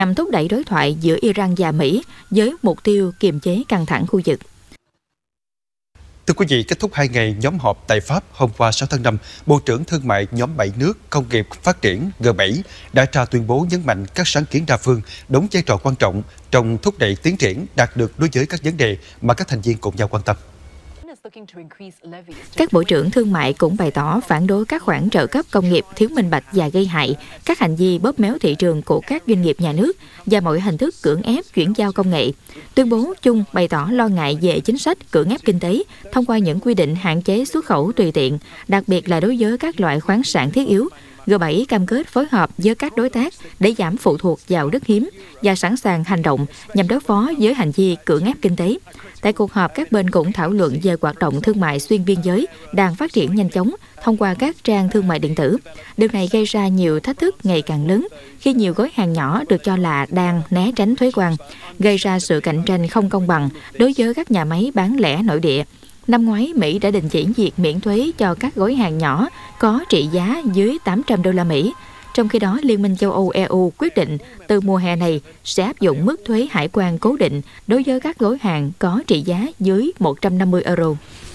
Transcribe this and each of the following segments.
nhằm thúc đẩy đối thoại giữa Iran và Mỹ với mục tiêu kiềm chế căng thẳng khu vực. Thưa quý vị, kết thúc 2 ngày nhóm họp tại Pháp hôm qua 6 tháng 5, Bộ trưởng Thương mại nhóm 7 nước công nghiệp phát triển G7 đã ra tuyên bố nhấn mạnh các sáng kiến đa phương đóng vai trò quan trọng trong thúc đẩy tiến triển đạt được đối với các vấn đề mà các thành viên cùng nhau quan tâm. Các bộ trưởng thương mại cũng bày tỏ phản đối các khoản trợ cấp công nghiệp thiếu minh bạch và gây hại, các hành vi bóp méo thị trường của các doanh nghiệp nhà nước và mọi hình thức cưỡng ép chuyển giao công nghệ. Tuyên bố chung bày tỏ lo ngại về chính sách cưỡng ép kinh tế thông qua những quy định hạn chế xuất khẩu tùy tiện, đặc biệt là đối với các loại khoáng sản thiết yếu. G7 cam kết phối hợp với các đối tác để giảm phụ thuộc vào đất hiếm và sẵn sàng hành động nhằm đối phó với hành vi cưỡng ép kinh tế. Tại cuộc họp, các bên cũng thảo luận về hoạt động thương mại xuyên biên giới đang phát triển nhanh chóng thông qua các trang thương mại điện tử. Điều này gây ra nhiều thách thức ngày càng lớn khi nhiều gói hàng nhỏ được cho là đang né tránh thuế quan, gây ra sự cạnh tranh không công bằng đối với các nhà máy bán lẻ nội địa. Năm ngoái, Mỹ đã đình chỉ việc miễn thuế cho các gói hàng nhỏ có trị giá dưới 800 đô la Mỹ. Trong khi đó, Liên minh châu Âu EU quyết định từ mùa hè này sẽ áp dụng mức thuế hải quan cố định đối với các gói hàng có trị giá dưới 150 euro.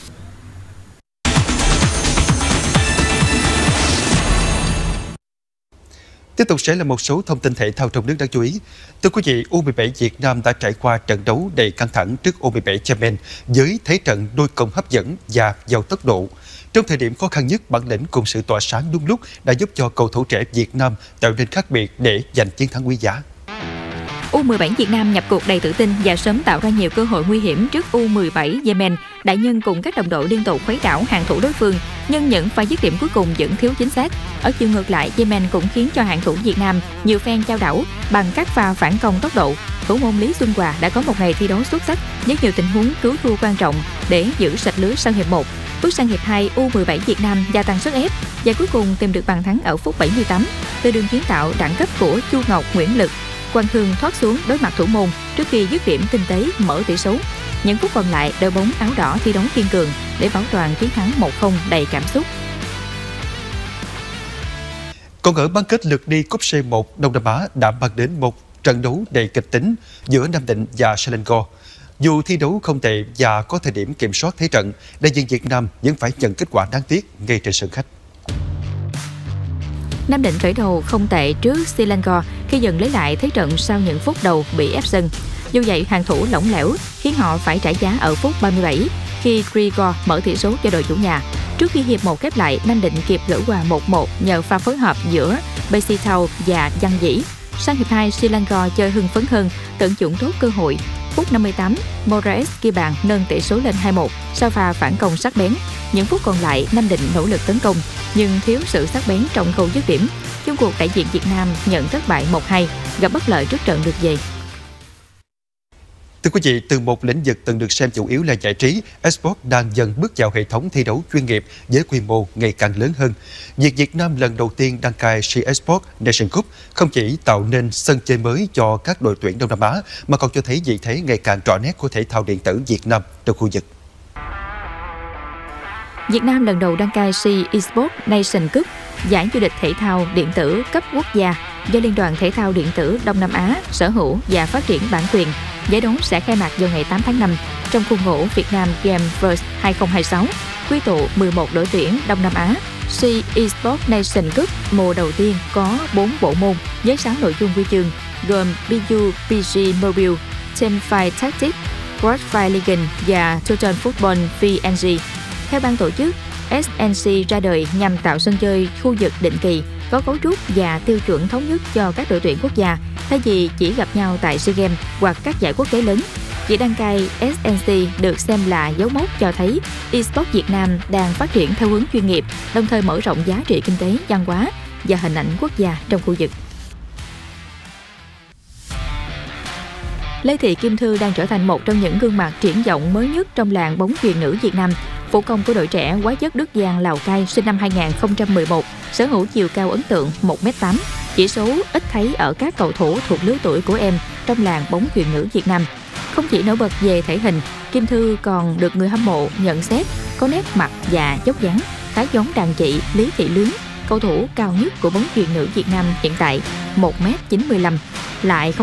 Tiếp tục sẽ là một số thông tin thể thao trong nước đáng chú ý. Thưa quý vị, U17 Việt Nam đã trải qua trận đấu đầy căng thẳng trước U17 Yemen với thế trận đôi công hấp dẫn và giàu tốc độ. Trong thời điểm khó khăn nhất, bản lĩnh cùng sự tỏa sáng đúng lúc đã giúp cho cầu thủ trẻ Việt Nam tạo nên khác biệt để giành chiến thắng quý giá. U17 Việt Nam nhập cuộc đầy tự tin và sớm tạo ra nhiều cơ hội nguy hiểm trước U17 Yemen. Đại nhân cùng các đồng đội liên tục khuấy đảo hàng thủ đối phương, nhưng những pha dứt điểm cuối cùng vẫn thiếu chính xác. Ở chiều ngược lại, Yemen cũng khiến cho hàng thủ Việt Nam nhiều phen chao đảo bằng các pha phản công tốc độ. Thủ môn Lý Xuân Hòa đã có một ngày thi đấu xuất sắc với nhiều tình huống cứu thua quan trọng để giữ sạch lưới sau hiệp 1. Bước sang hiệp 2, U17 Việt Nam gia tăng sức ép và cuối cùng tìm được bàn thắng ở phút 78 từ đường kiến tạo đẳng cấp của Chu Ngọc, Nguyễn Lực. Quang Thương thoát xuống đối mặt thủ môn trước khi dứt điểm tinh tế mở tỷ số. Những phút còn lại, đội bóng áo đỏ thi đấu kiên cường để bảo toàn chiến thắng 1-0 đầy cảm xúc. Còn ở bán kết lượt đi Cúp C1 Đông Nam Á đã mang đến một trận đấu đầy kịch tính giữa Nam Định và Selangor. Dù thi đấu không tệ và có thời điểm kiểm soát thế trận, đại diện Việt Nam vẫn phải nhận kết quả đáng tiếc ngay trên sân khách. Nam Định khởi đầu không tệ trước Selangor khi dần lấy lại thế trận sau những phút đầu bị ép sân. Dù vậy, hàng thủ lỏng lẻo khiến họ phải trả giá ở phút 37 khi Grigor mở tỷ số cho đội chủ nhà. Trước khi hiệp 1 khép lại, Nam Định kịp gỡ hòa 1-1 nhờ pha phối hợp giữa Basitao và Văn Dĩ. Sang hiệp 2, Selangor chơi hưng phấn hơn, tận dụng tốt cơ hội. Phút 58, Moraes ghi bàn nâng tỷ số lên 2-1 sau pha phản công sắc bén. Những phút còn lại, Nam Định nỗ lực tấn công nhưng thiếu sự sắc bén trong khâu dứt điểm. Chung cuộc, đại diện Việt Nam nhận thất bại 1-2, gặp bất lợi trước trận lượt về. Thưa quý vị, từ một lĩnh vực từng được xem chủ yếu là giải trí, eSports đang dần bước vào hệ thống thi đấu chuyên nghiệp với quy mô ngày càng lớn hơn. Việc Việt Nam lần đầu tiên đăng cai SEA Esports Nation Cup không chỉ tạo nên sân chơi mới cho các đội tuyển Đông Nam Á, mà còn cho thấy vị thế ngày càng rõ nét của thể thao điện tử Việt Nam trong khu vực. Việt Nam lần đầu đăng cai SEA Esports Nation Cup, giải vô địch thể thao điện tử cấp quốc gia do Liên đoàn Thể thao Điện tử Đông Nam Á sở hữu và phát triển bản quyền. Giải đấu sẽ khai mạc vào ngày 8 tháng 5 trong khuôn khổ Việt Nam Games 2026, quy tụ 11 đội tuyển Đông Nam Á. SEA Esports Nation Cup mùa đầu tiên có 4 bộ môn với 6 nội dung huy chương gồm PUBG Mobile, Teamfight Tactics, Crossfire League và Total Football VNG. Theo ban tổ chức, SNC ra đời nhằm tạo sân chơi khu vực định kỳ, có cấu trúc và tiêu chuẩn thống nhất cho các đội tuyển quốc gia, thay vì chỉ gặp nhau tại SEA Games hoặc các giải quốc tế lớn. Việc đăng cai SNC được xem là dấu mốc cho thấy eSports Việt Nam đang phát triển theo hướng chuyên nghiệp, đồng thời mở rộng giá trị kinh tế, văn hóa và hình ảnh quốc gia trong khu vực. Lê Thị Kim Thư đang trở thành một trong những gương mặt triển vọng mới nhất trong làng bóng chuyền nữ Việt Nam. Phụ công của đội trẻ Quá Chất Đức Giang Lào Cai sinh năm 2011, sở hữu chiều cao ấn tượng 1m8, chỉ số ít thấy ở các cầu thủ thuộc lứa tuổi của em trong làng bóng chuyền nữ Việt Nam. Không chỉ nổi bật về thể hình, Kim Thư còn được người hâm mộ nhận xét có nét mặt và dốc dáng khá giống đàn chị Lý Thị Luyến, cầu thủ cao nhất của bóng chuyền nữ Việt Nam hiện tại, 1m95, lại không